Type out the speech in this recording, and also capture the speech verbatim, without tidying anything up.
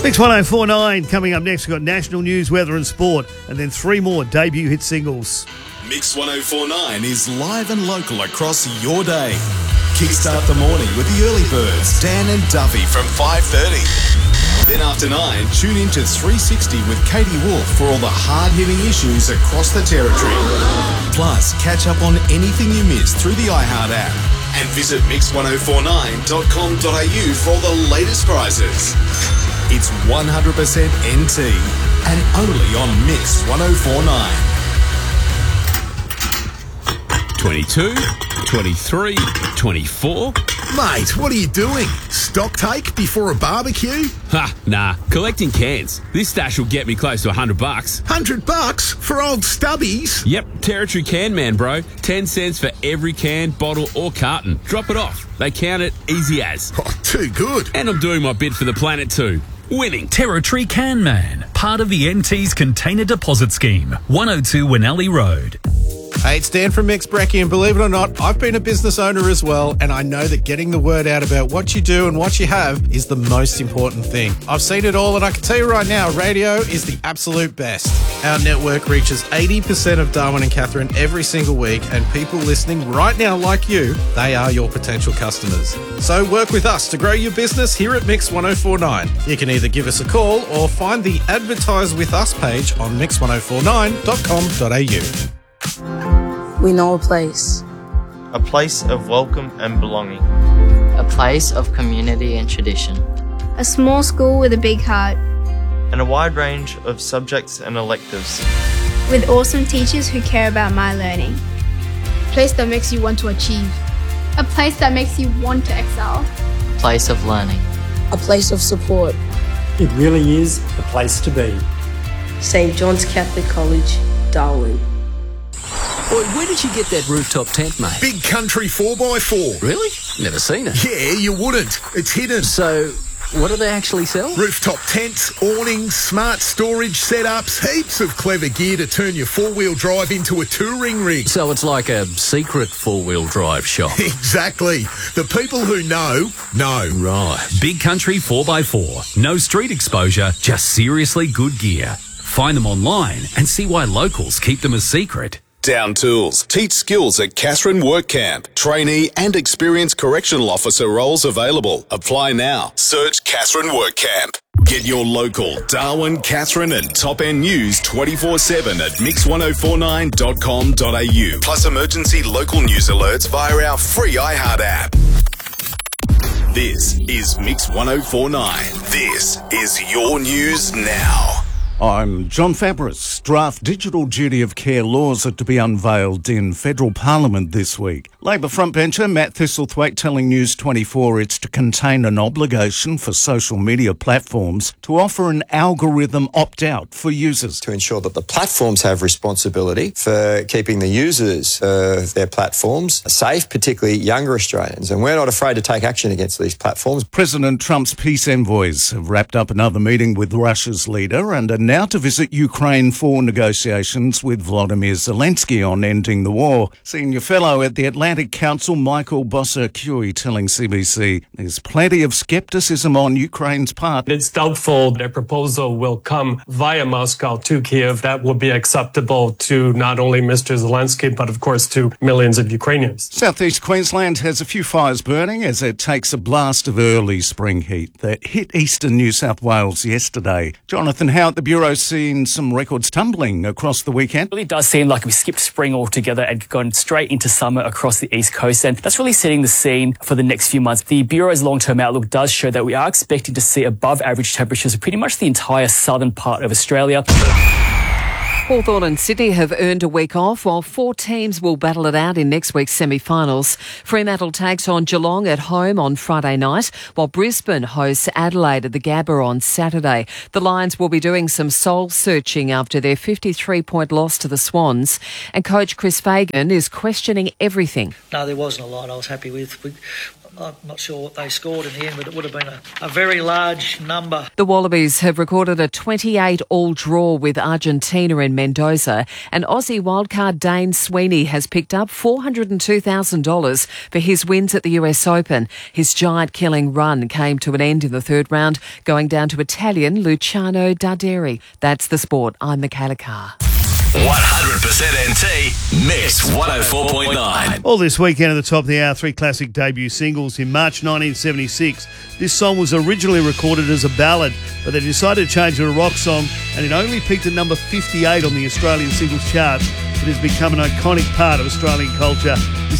Mix one oh four point nine coming up next. We've got national news, weather and sport, and then three more debut hit singles. Mix one oh four point nine is live and local across your day. Kickstart the morning with the early birds, Dan and Duffy from five thirty. Then after nine, tune in to three sixty with Katie Wolf for all the hard-hitting issues across the territory. Plus, catch up on anything you missed through the iHeart app. And visit mix one oh four nine dot com dot a u for all the latest prizes. It's one hundred percent N T and only on Mix one oh four point nine. twenty-two, twenty-three, twenty-four. Mate, what are you doing? Stock take before a barbecue? Ha, nah. Collecting cans. This stash will get me close to a hundred bucks. Hundred bucks for old stubbies? Yep, Territory Can Man, bro. Ten cents for every can, bottle or carton. Drop it off. They count it easy as. Oh, too good. And I'm doing my bit for the planet too. Winning. Territory Can Man, part of the N T's Container Deposit Scheme, one oh two Winnelli Road. Hey, it's Dan from Mix Brekkie, and believe it or not, I've been a business owner as well, and I know that getting the word out about what you do and what you have is the most important thing. I've seen it all, and I can tell you right now, radio is the absolute best. Our network reaches eighty percent of Darwin and Catherine every single week, and people listening right now like you, they are your potential customers. So work with us to grow your business here at Mix one oh four point nine. You can either give us a call or find the Advertise With Us page on mix one oh four nine dot com dot a u. We know a place. A place of welcome and belonging. A place of community and tradition. A small school with a big heart. And a wide range of subjects and electives. With awesome teachers who care about my learning. A place that makes you want to achieve. A place that makes you want to excel. A place of learning. A place of support. It really is the place to be. Saint John's Catholic College, Darwin. Boy, where did you get that rooftop tent, mate? Big Country four by four. Really? Never seen it. Yeah, you wouldn't. It's hidden. So, what do they actually sell? Rooftop tents, awnings, smart storage setups, heaps of clever gear to turn your four-wheel drive into a touring rig. So it's like a secret four-wheel drive shop. Exactly. The people who know, know. Right. Big Country four by four. No street exposure, just seriously good gear. Find them online and see why locals keep them a secret. Down Tools. Teach skills at Catherine Work Camp. Trainee and experienced correctional officer roles available. Apply now. Search Catherine Work Camp. Get your local Darwin, Catherine and Top End news twenty-four seven at mix one oh four nine dot com dot a u. Plus emergency local news alerts via our free iHeart app. This is Mix one oh four point nine. This is your news now. I'm John Fabris. Draft digital duty of care laws are to be unveiled in federal parliament this week. Labor frontbencher Matt Thistlethwaite telling News twenty-four it's to contain an obligation for social media platforms to offer an algorithm opt-out for users. To ensure that the platforms have responsibility for keeping the users of their platforms safe, particularly younger Australians. And we're not afraid to take action against these platforms. President Trump's peace envoys have wrapped up another meeting with Russia's leader and are now to visit Ukraine for negotiations with Volodymyr Zelensky on ending the war. Senior fellow at the Atlantic Council, Michael Bossert-Cuey, telling C B C there's plenty of scepticism on Ukraine's part. It's doubtful their proposal will come via Moscow to Kiev. That will be acceptable to not only Mister Zelensky, but of course to millions of Ukrainians. Southeast Queensland has a few fires burning as it takes a blast of early spring heat that hit eastern New South Wales yesterday. Jonathan Howe at the Bureau seen some records tumbling across the weekend. It really does seem like we skipped spring altogether and gone straight into summer across the east coast, and that's really setting the scene for the next few months. The Bureau's long-term outlook does show that we are expecting to see above average temperatures for pretty much the entire southern part of Australia. Hawthorn and Sydney have earned a week off, while four teams will battle it out in next week's semi-finals. Fremantle takes on Geelong at home on Friday night, while Brisbane hosts Adelaide at the Gabba on Saturday. The Lions will be doing some soul-searching after their fifty-three point loss to the Swans, and coach Chris Fagan is questioning everything. No, there wasn't a lot I was happy with. We, I'm not sure what they scored in the end, but it would have been a, a very large number. The Wallabies have recorded a twenty-eight all draw with Argentina in Mendoza, and Aussie wildcard Dane Sweeney has picked up four hundred two thousand dollars for his wins at the U S Open. His giant-killing run came to an end in the third round, going down to Italian Luciano Darderi. That's the sport. I'm Michaela Carr. one hundred percent N T, Mix one oh four point nine. All this weekend at the top of the hour, three classic debut singles. In March nineteen seventy-six, this song was originally recorded as a ballad, but they decided to change it to a rock song, and it only peaked at number fifty-eight on the Australian singles chart. It has become an iconic part of Australian culture.